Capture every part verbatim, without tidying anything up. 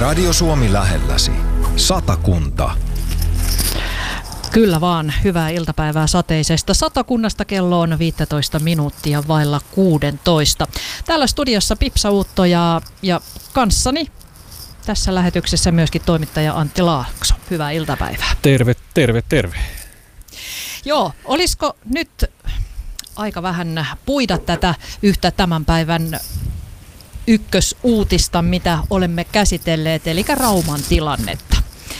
Radio Suomi lähelläsi. Satakunta. Kyllä vaan, hyvää iltapäivää sateisesta Satakunnasta. Kello on viisitoista minuuttia vailla kuusitoista. Täällä studiossa Pipsa Uutto ja, ja kanssani tässä lähetyksessä myöskin toimittaja Antti Laakso. Hyvää iltapäivää. Terve, terve, terve. Joo, olisiko nyt aika vähän puida tätä yhtä tämän päivän ykkösuutista, mitä olemme käsitelleet, eli Rauman tilannetta.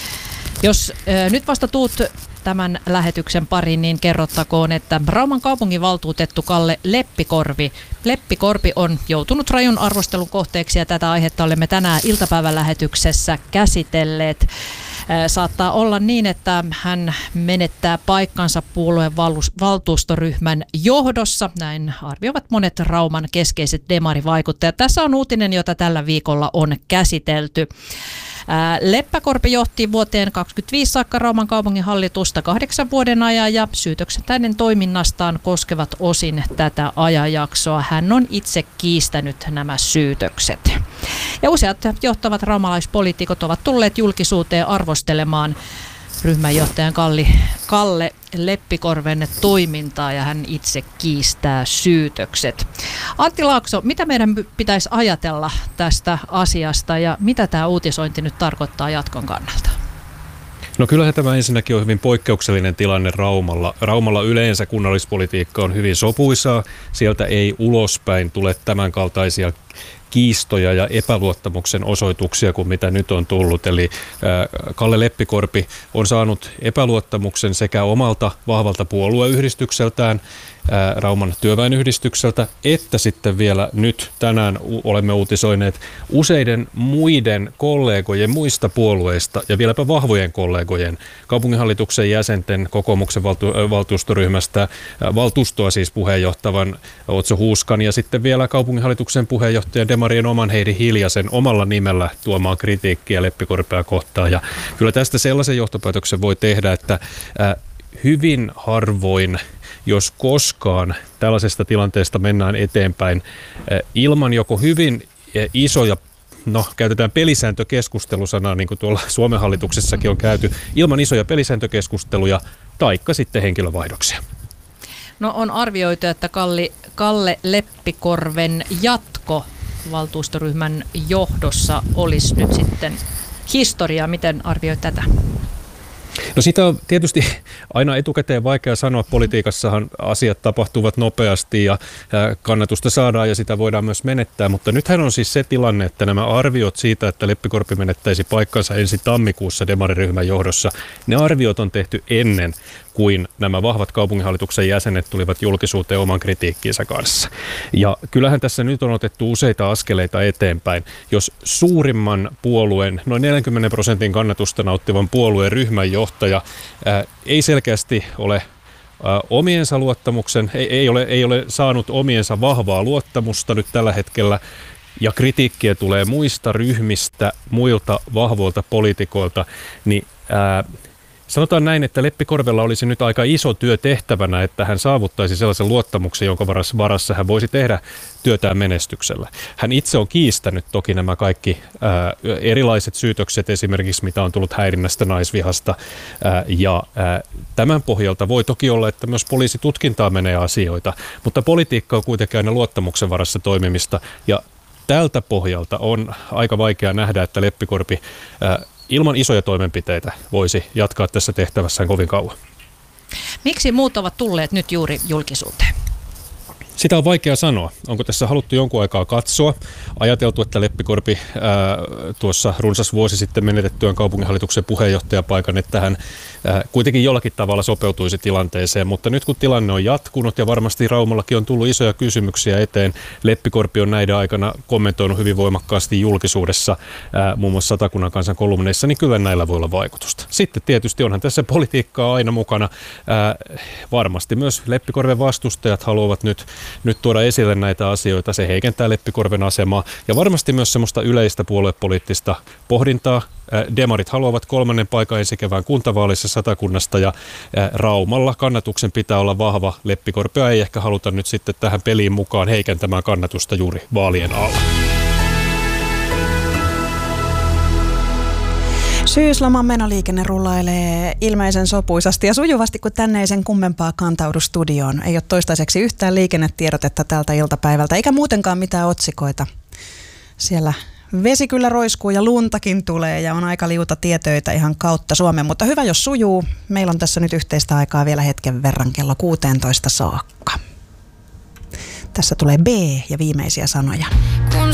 Jos äh, nyt vasta tuut tämän lähetyksen pariin, niin kerrottakoon, että Rauman kaupunginvaltuutettu Kalle Leppikorpi, Leppikorpi on joutunut rajun arvostelun kohteeksi ja tätä aihetta olemme tänään iltapäivän lähetyksessä käsitelleet. Saattaa olla niin, että hän menettää paikkansa puolueen valtuustoryhmän johdossa. Näin arvioivat monet Rauman keskeiset demarivaikuttajat. Tässä on uutinen, jota tällä viikolla on käsitelty. Leppäkorpi johti vuoteen kaksikymmentäviisi saakka Rauman kaupunginhallitusta kahdeksan vuoden ajan ja syytökset hänen toiminnastaan koskevat osin tätä ajanjaksoa. Hän on itse kiistänyt nämä syytökset. Ja useat johtavat raumalaispoliitikot ovat tulleet julkisuuteen arvostelemaan ryhmänjohtajan Kalle, Kalle Leppikorven toimintaa ja hän itse kiistää syytökset. Antti Laakso, mitä meidän pitäisi ajatella tästä asiasta ja mitä tämä uutisointi nyt tarkoittaa jatkon kannalta? No kyllähän tämä ensinnäkin on hyvin poikkeuksellinen tilanne Raumalla. Raumalla yleensä kunnallispolitiikka on hyvin sopuisaa. Sieltä ei ulospäin tule tämän kaltaisia kiistoja ja epäluottamuksen osoituksia kuin mitä nyt on tullut. Eli Kalle Leppikorpi on saanut epäluottamuksen sekä omalta vahvalta puolueyhdistykseltään, Rauman työväenyhdistykseltä, että sitten vielä nyt tänään olemme uutisoineet useiden muiden kollegojen muista puolueista ja vieläpä vahvojen kollegojen, kaupunginhallituksen jäsenten, kokoomuksen valtu- valtuustoryhmästä, valtuustoa siis puheenjohtavan Otso Huuskan ja sitten vielä kaupunginhallituksen puheenjohtajan demarien oman Heidi Hiljasen omalla nimellä tuomaan kritiikkiä Leppikorpea kohtaan. Ja kyllä tästä sellaisen johtopäätöksen voi tehdä, että hyvin harvoin, jos koskaan tällaisesta tilanteesta mennään eteenpäin ilman joko hyvin isoja, no käytetään pelisääntökeskustelusanaa, niin kuin tuolla Suomen hallituksessakin on käyty, ilman isoja pelisääntökeskusteluja taikka sitten henkilövaihdoksia. No on arvioitu, että Kalle, Kalle Leppikorven jatko valtuustoryhmän johdossa olisi nyt sitten historiaa. Miten arvioit tätä? No sitä on tietysti aina etukäteen vaikea sanoa. Politiikassahan asiat tapahtuvat nopeasti ja kannatusta saadaan ja sitä voidaan myös menettää, mutta nythän on siis se tilanne, että nämä arviot siitä, että Leppikorpi menettäisi paikkansa ensi tammikuussa demariryhmän johdossa, ne arviot on tehty ennen kuin nämä vahvat kaupunginhallituksen jäsenet tulivat julkisuuteen oman kritiikkiinsä kanssa. Ja kyllähän tässä nyt on otettu useita askeleita eteenpäin. Jos suurimman puolueen, noin neljänkymmenen prosentin kannatusta nauttivan puolueen ryhmänjohtaja ää, ei selkeästi ole ää, omiensa luottamuksen, ei, ei, ole, ei ole saanut omiensa vahvaa luottamusta nyt tällä hetkellä, ja kritiikkiä tulee muista ryhmistä, muilta vahvoilta poliitikoilta, niin ää, sanotaan näin, että Leppikorvella olisi nyt aika iso työ tehtävänä, että hän saavuttaisi sellaisen luottamuksen, jonka varassa hän voisi tehdä työtään menestyksellä. Hän itse on kiistänyt toki nämä kaikki ää, erilaiset syytökset, esimerkiksi mitä on tullut häirinnästä, naisvihasta, ää, ja ää, tämän pohjalta voi toki olla, että myös poliisitutkintaa menee asioita, mutta politiikka on kuitenkin aina luottamuksen varassa toimimista, ja tältä pohjalta on aika vaikea nähdä, että Leppikorpi ää, ilman isoja toimenpiteitä voisi jatkaa tässä tehtävässään kovin kauan. Miksi muut ovat tulleet nyt juuri julkisuuteen? Sitä on vaikea sanoa. Onko tässä haluttu jonkun aikaa katsoa? Ajateltu, että Leppikorpi ää, tuossa runsas vuosi sitten menetettyään kaupunginhallituksen puheenjohtajapaikan, että hän ää, kuitenkin jollakin tavalla sopeutuisi tilanteeseen. Mutta nyt kun tilanne on jatkunut ja varmasti Raumallakin on tullut isoja kysymyksiä eteen, Leppikorpi on näiden aikana kommentoinut hyvin voimakkaasti julkisuudessa, ää, muun muassa Satakunnan Kansan kolumneissa, niin kyllä näillä voi olla vaikutusta. Sitten tietysti onhan tässä politiikkaa aina mukana. Ää, varmasti myös Leppikorven vastustajat haluavat nyt nyt tuoda esille näitä asioita. Se heikentää Leppikorven asemaa ja varmasti myös semmoista yleistä puoluepoliittista pohdintaa. Demarit haluavat kolmannen paikan ensi kevään kuntavaalissa Satakunnasta ja Raumalla kannatuksen pitää olla vahva. Leppikorpea ei ehkä haluta nyt sitten tähän peliin mukaan heikentämään kannatusta juuri vaalien alla. Syysloman menoliikenne rullailee ilmeisen sopuisasti ja sujuvasti, kun tänne ei sen kummempaa kantaudu studioon. Ei ole toistaiseksi yhtään liikennetiedotetta tältä iltapäivältä, eikä muutenkaan mitään otsikoita. Siellä vesi kyllä roiskuu ja luntakin tulee ja on aika liuta tietöitä ihan kautta Suomen, mutta hyvä jos sujuu. Meillä on tässä nyt yhteistä aikaa vielä hetken verran kello kuusitoista saakka. Tässä tulee B ja viimeisiä sanoja.